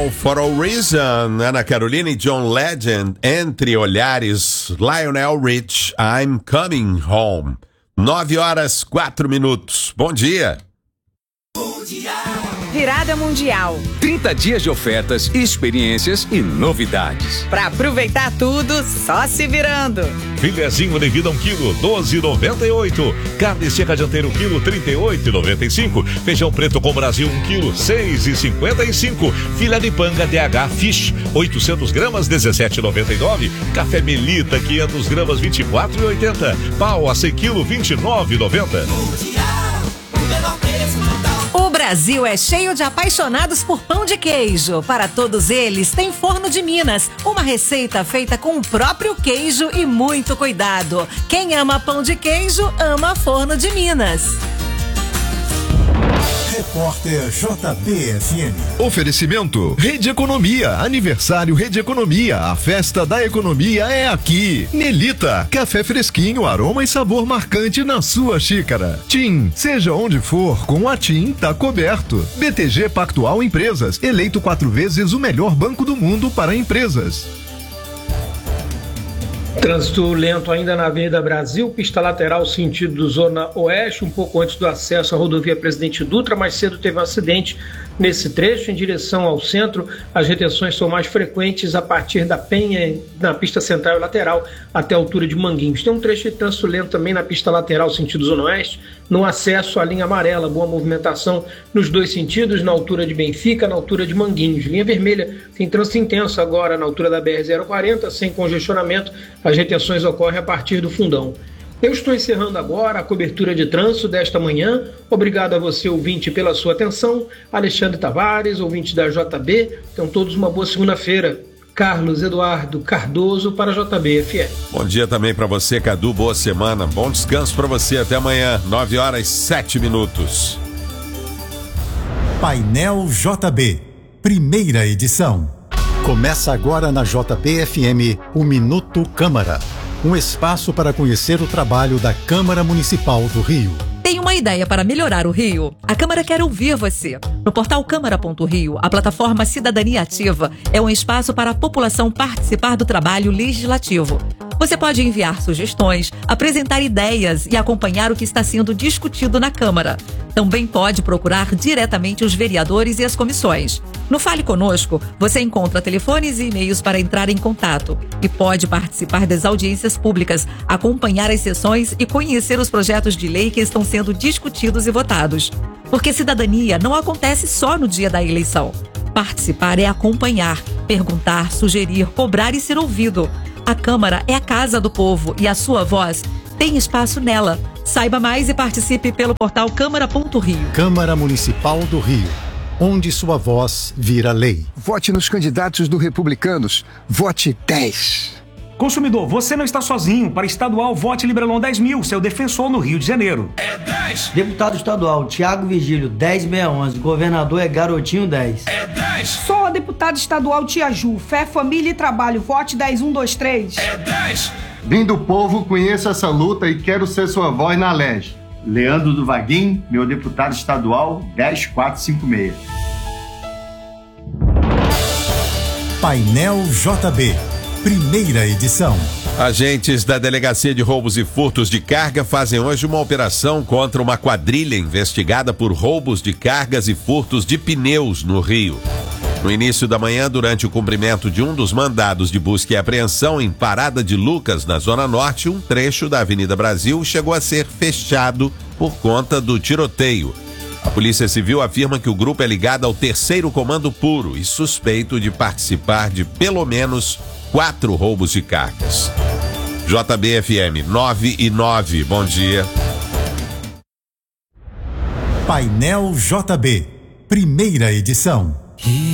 All for a Reason, Ana Carolina e John Legend, Entre Olhares, Lionel Rich, I'm Coming Home. 9h04. Bom dia. Virada Mundial. 30 dias de ofertas, experiências e novidades. Pra aproveitar tudo, só se virando. Filezinho de vida 1 kg, 12,98. Carne seca dianteira 1 kg, 38,95. Feijão preto com Brasil 1 kg, 6,55. Filé de panga DH Fish, 800 gramas, 17,99. Café Melita, 500 gramas, 24,80. Pau a 100 kg, 29,90. O Brasil é cheio de apaixonados por pão de queijo. Para todos eles, tem Forno de Minas, uma receita feita com o próprio queijo e muito cuidado. Quem ama pão de queijo, ama Forno de Minas. Repórter JBFM. Oferecimento Rede Economia, aniversário Rede Economia, a festa da economia é aqui. Melita, café fresquinho, aroma e sabor marcante na sua xícara. TIM, seja onde for, com a TIM tá coberto. BTG Pactual Empresas, eleito 4 vezes o melhor banco do mundo para empresas. Trânsito lento ainda na Avenida Brasil, pista lateral sentido Zona Oeste, um pouco antes do acesso à rodovia Presidente Dutra. Mais cedo teve um acidente nesse trecho em direção ao centro. As retenções são mais frequentes a partir da Penha, na pista central e lateral, até a altura de Manguinhos. Tem um trecho de trânsito lento também na pista lateral sentido Zona Oeste, no acesso à linha amarela. Boa movimentação nos dois sentidos, na altura de Benfica, na altura de Manguinhos. Linha vermelha tem trânsito intenso agora na altura da BR-040, sem congestionamento. As retenções ocorrem a partir do Fundão. Eu estou encerrando agora a cobertura de trânsito desta manhã. Obrigado a você, ouvinte, pela sua atenção. Alexandre Tavares, ouvinte da JB. Tenham todos uma boa segunda-feira. Carlos Eduardo Cardoso para a JBFM. Bom dia também para você, Cadu. Boa semana. Bom descanso para você. Até amanhã, 9h07. Painel JB, primeira edição. Começa agora na JBFM o Minuto Câmara. Um espaço para conhecer o trabalho da Câmara Municipal do Rio. Tem uma ideia para melhorar o Rio? A Câmara quer ouvir você. No portal Câmara.rio, a plataforma Cidadania Ativa é um espaço para a população participar do trabalho legislativo. Você pode enviar sugestões, apresentar ideias e acompanhar o que está sendo discutido na Câmara. Também pode procurar diretamente os vereadores e as comissões. No Fale Conosco, você encontra telefones e e-mails para entrar em contato e pode participar das audiências públicas, acompanhar as sessões e conhecer os projetos de lei que estão sendo discutidos e votados. Porque cidadania não acontece só no dia da eleição. Participar é acompanhar, perguntar, sugerir, cobrar e ser ouvido. A Câmara é a casa do povo e a sua voz tem espaço nela. Saiba mais e participe pelo portal Câmara.rio. Câmara Municipal do Rio, onde sua voz vira lei. Vote nos candidatos do Republicanos. Vote 10. Consumidor, você não está sozinho. Para estadual, vote Librelon 10.000, seu defensor no Rio de Janeiro. É 10. Deputado estadual, Tiago Vigílio, 10.611. Governador é Garotinho, 10. É 10. Sou a deputada estadual Tia Ju, Fé, Família e Trabalho, vote 10123. É 10. Vim do povo, conheço essa luta e quero ser sua voz na LEG. Leandro do Vaguinho, meu deputado estadual, 10456. Painel JB, primeira edição. Agentes da Delegacia de Roubos e Furtos de Carga fazem hoje uma operação contra uma quadrilha investigada por roubos de cargas e furtos de pneus no Rio. No início da manhã, durante o cumprimento de um dos mandados de busca e apreensão em Parada de Lucas, na Zona Norte, um trecho da Avenida Brasil chegou a ser fechado por conta do tiroteio. A Polícia Civil afirma que o grupo é ligado ao 3º Comando Puro e suspeito de participar de pelo menos 4 roubos de cargas. JBFM 9:09. Bom dia. Painel JB, primeira edição.